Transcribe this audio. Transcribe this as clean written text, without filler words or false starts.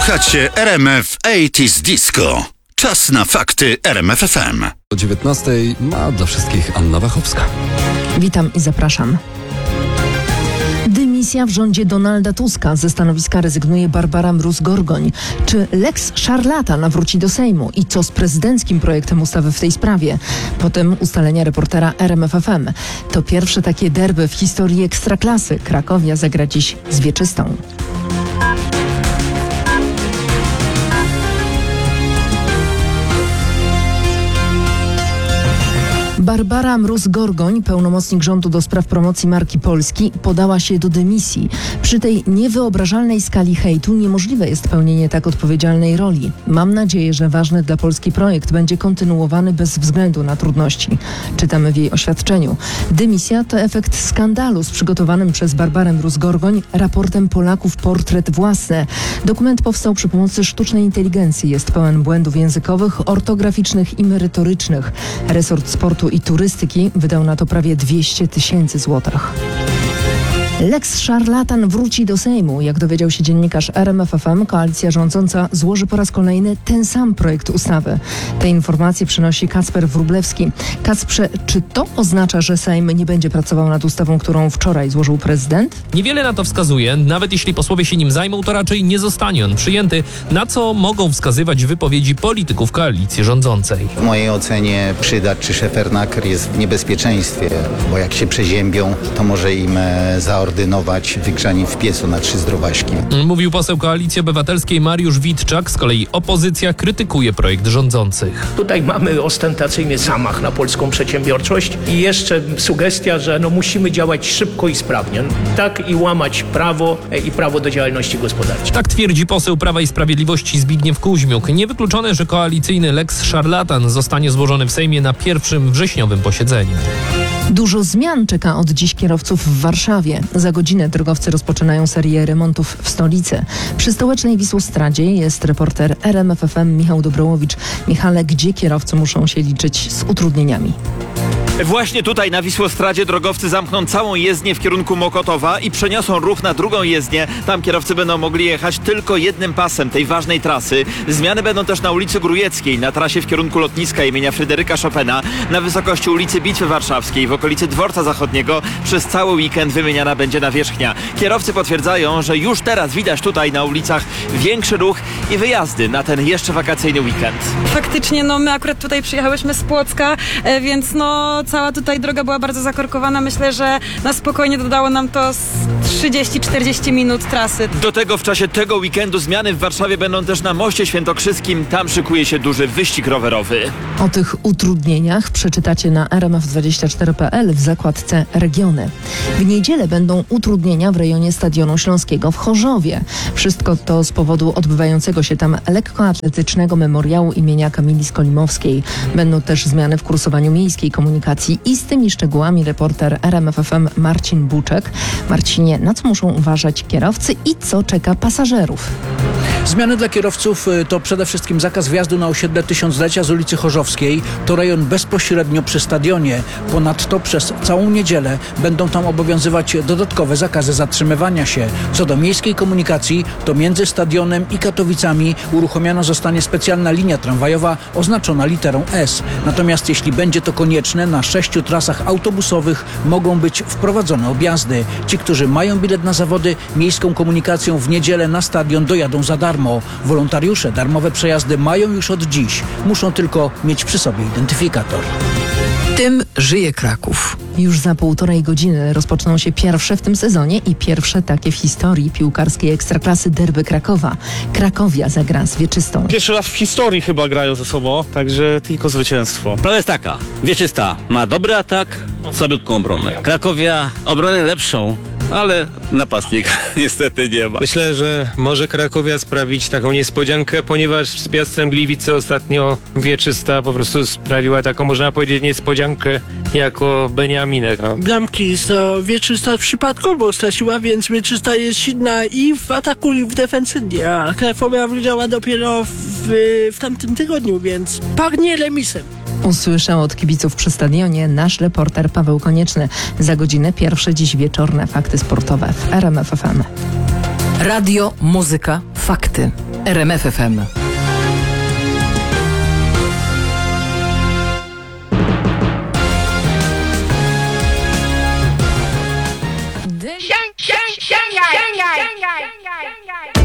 Słuchacie RMF 80s Disco. Czas na fakty RMF FM. O 19:00 ma dla wszystkich Anna Wachowska. Witam i zapraszam. Dymisja w rządzie Donalda Tuska. Ze stanowiska rezygnuje Barbara Mróz-Gorgoń. Czy lex szarlatan wróci do Sejmu? I co z prezydenckim projektem ustawy w tej sprawie? Potem ustalenia reportera RMF FM. To pierwsze takie derby w historii Ekstraklasy. Krakowia zagra dziś z Wieczystą. Barbara Mróz-Gorgoń, pełnomocnik rządu do spraw promocji marki Polski, podała się do dymisji. Przy tej niewyobrażalnej skali hejtu niemożliwe jest pełnienie tak odpowiedzialnej roli. Mam nadzieję, że ważny dla Polski projekt będzie kontynuowany bez względu na trudności. Czytamy w jej oświadczeniu. Dymisja to efekt skandalu z przygotowanym przez Barbarę Mróz-Gorgoń raportem Polaków Portret Własny. Dokument powstał przy pomocy sztucznej inteligencji. Jest pełen błędów językowych, ortograficznych i merytorycznych. Resort Sportu i Turystyki wydał na to prawie 200 000 złotych. Lex szarlatan wróci do Sejmu. Jak dowiedział się dziennikarz RMF FM, koalicja rządząca złoży po raz kolejny ten sam projekt ustawy. Te informacje przynosi Kacper Wróblewski. Kacprze, czy to oznacza, że Sejm nie będzie pracował nad ustawą, którą wczoraj złożył prezydent? Niewiele na to wskazuje. Nawet jeśli posłowie się nim zajmą, to raczej nie zostanie on przyjęty, na co mogą wskazywać wypowiedzi polityków koalicji rządzącej. W mojej ocenie Przydat czy Szefernaker jest w niebezpieczeństwie, bo jak się przeziębią, to może im zaordynować wygrzanie w piecu na 3 zdrowaśki. Mówił poseł Koalicji Obywatelskiej Mariusz Witczak. Z kolei opozycja krytykuje projekt rządzących. Tutaj mamy ostentacyjny zamach na polską przedsiębiorczość i jeszcze sugestia, że musimy działać szybko i sprawnie. Tak i łamać prawo i prawo do działalności gospodarczej. Tak twierdzi poseł Prawa i Sprawiedliwości Zbigniew Kuźmiuk. Niewykluczone, że koalicyjny lex szarlatan zostanie złożony w Sejmie na pierwszym wrześniowym posiedzeniu. Dużo zmian czeka od dziś kierowców w Warszawie. Za godzinę drogowcy rozpoczynają serię remontów w stolicy. Przy stołecznej Wisłostradzie jest reporter RMF FM Michał Dobrołowicz. Michale, gdzie kierowcy muszą się liczyć z utrudnieniami? Właśnie tutaj na Wisłostradzie drogowcy zamkną całą jezdnię w kierunku Mokotowa i przeniosą ruch na drugą jezdnię. Tam kierowcy będą mogli jechać tylko jednym pasem tej ważnej trasy. Zmiany będą też na ulicy Grójeckiej, na trasie w kierunku lotniska imienia Fryderyka Chopina, na wysokości ulicy Bitwy Warszawskiej, w okolicy Dworca Zachodniego. Przez cały weekend wymieniana będzie nawierzchnia. Kierowcy potwierdzają, że już teraz widać tutaj na ulicach większy ruch i wyjazdy na ten jeszcze wakacyjny weekend. Faktycznie, my akurat tutaj przyjechałyśmy z Płocka, więc cała tutaj droga była bardzo zakorkowana. Myślę, że na spokojnie dodało nam to 30-40 minut trasy. Do tego w czasie tego weekendu zmiany w Warszawie będą też na Moście Świętokrzyskim. Tam szykuje się duży wyścig rowerowy. O tych utrudnieniach przeczytacie na rmf24.pl w zakładce Regiony. W niedzielę będą utrudnienia w rejonie Stadionu Śląskiego w Chorzowie. Wszystko to z powodu odbywającego się tam lekkoatletycznego memoriału imienia Kamili Skolimowskiej. Będą też zmiany w kursowaniu miejskiej komunikacji i z tymi szczegółami reporter RMF FM Marcin Buczek. Marcinie, na co muszą uważać kierowcy i co czeka pasażerów? Zmiany dla kierowców to przede wszystkim zakaz wjazdu na osiedle Tysiąclecia z ulicy Chorzowskiej. To rejon bezpośrednio przy stadionie. Ponadto przez całą niedzielę będą tam obowiązywać dodatkowe zakazy zatrzymywania się. Co do miejskiej komunikacji, to między stadionem i Katowicami uruchomiona zostanie specjalna linia tramwajowa oznaczona literą S. Natomiast jeśli będzie to konieczne, na 6 trasach autobusowych mogą być wprowadzone objazdy. Ci, którzy mają bilet na zawody, miejską komunikacją w niedzielę na stadion dojadą za darmo. Wolontariusze darmowe przejazdy mają już od dziś. Muszą tylko mieć przy sobie identyfikator. Tym żyje Kraków. Już za 1,5 godziny rozpoczną się pierwsze w tym sezonie i pierwsze takie w historii piłkarskiej Ekstraklasy derby Krakowa. Krakowia zagra z Wieczystą. Pierwszy raz w historii chyba grają ze sobą, także tylko zwycięstwo. Prawda jest taka, Wieczysta ma dobry atak, słabiutką obronę. Krakowia obronę lepszą, ale napastnik niestety nie ma. Myślę, że może Krakowia sprawić taką niespodziankę, ponieważ z Piastem Gliwice ostatnio Wieczysta po prostu sprawiła taką, można powiedzieć, niespodziankę jako Beniaminek. Bramki to Wieczysta przypadkowo straciła, więc Wieczysta jest silna i w ataku, i w defensywie, a Krakowia wygrała dopiero w tamtym tygodniu, więc pachnie remisem. Usłyszał od kibiców przy stadionie nasz reporter Paweł Konieczny. Za godzinę pierwsze dziś wieczorne fakty sportowe w RMF FM. Radio, muzyka, Fakty. RMF FM. Sięgaj!